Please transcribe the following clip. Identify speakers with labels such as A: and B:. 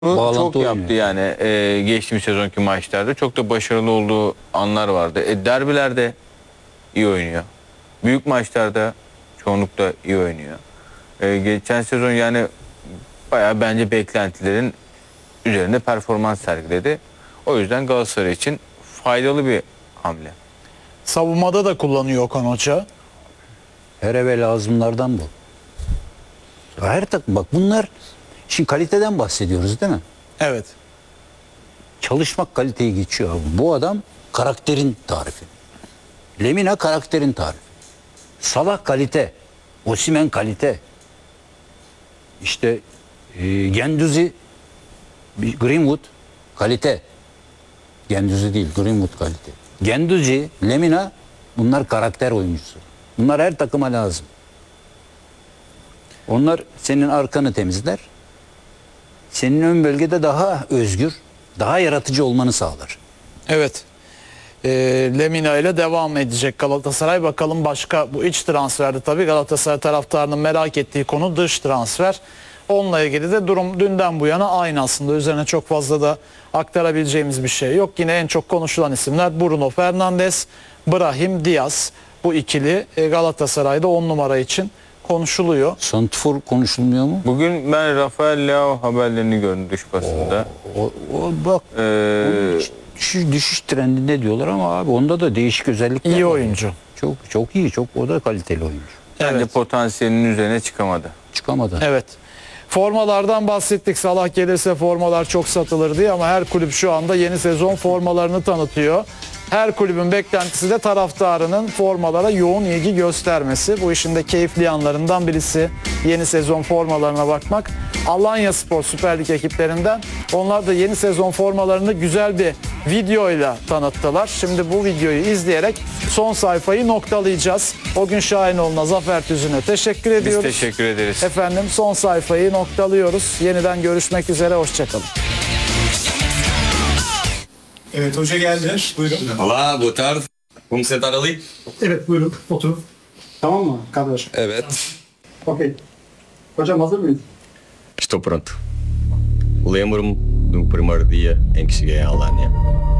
A: Bağlantı
B: çok
A: oynuyor.
B: yaptı yani geçtiğimiz sezonki maçlarda. Çok da başarılı olduğu anlar vardı. Derbilerde iyi oynuyor. Büyük maçlarda çoğunlukla iyi oynuyor. Geçen sezon yani bayağı bence beklentilerin üzerinde performans sergiledi. O yüzden Galatasaray için faydalı bir hamle.
C: Savunmada da kullanıyor Okan Hoca.
A: Her eve lazımlardan bu. Her takım bak bunlar şimdi kaliteden bahsediyoruz değil mi?
C: Evet.
A: Çalışmak kaliteyi geçiyor abi. Bu adam karakterin tarifi. Lemina karakterin tarifi. Salah kalite. Osimhen kalite. İşte Gendüzi Greenwood kalite. Gendüzi değil Greenwood kalite. Gendüzi, Lemina bunlar karakter oyuncusu. Bunlar her takıma lazım. Onlar senin arkanı temizler. Senin ön bölgede daha özgür, daha yaratıcı olmanı sağlar.
C: Evet. Lemina ile devam edecek Galatasaray. Bakalım başka bu iç transferde tabii Galatasaray taraftarının merak ettiği konu dış transfer. Onunla ilgili de durum dünden bu yana aynı aslında. Üzerine çok fazla da aktarabileceğimiz bir şey yok. Yine en çok konuşulan isimler Bruno Fernandes, Brahim Diaz. Bu ikili Galatasaray'da 10 numara için konuşuluyor.
A: Santifor konuşulmuyor mu?
B: Bugün ben Rafael Leao haberlerini gördüm dış basında.
A: O bak düşüş trendinde diyorlar ama abi onda da değişik özellikler
C: İyi
A: var.
C: oyuncu.
A: Çok iyi, çok o da kaliteli oyuncu.
B: Bence
C: Evet.
B: potansiyelinin üzerine çıkamadı.
A: Çıkamadı.
C: Evet. Formalardan bahsettik. Salah gelirse formalar çok satılır diye ama her kulüp şu anda yeni sezon formalarını tanıtıyor. Her kulübün beklentisi de taraftarının formalara yoğun ilgi göstermesi. Bu işin de keyifli yanlarından birisi yeni sezon formalarına bakmak. Alanyaspor Süper Lig ekiplerinden onlar da yeni sezon formalarını güzel bir videoyla tanıttılar. Şimdi bu videoyu izleyerek son sayfayı noktalayacağız. O gün Şahinoğlu'na, Zafer Tüzün'e teşekkür
B: Biz
C: ediyoruz.
B: teşekkür ederiz.
C: Efendim son sayfayı noktalıyoruz. Yeniden görüşmek üzere. Hoşçakalın.
D: Evet hoca geldi. Buyurun.
E: Olá, boa tarde. Vamos sentar ali?
D: Evet buyurun. Oturun. Tamam mı kardeş?
E: Evet.
D: Okey. Hocam hazır mıyız?
E: Estou pronto. Lembro-me do primeiro dia em que cheguei à Alânia.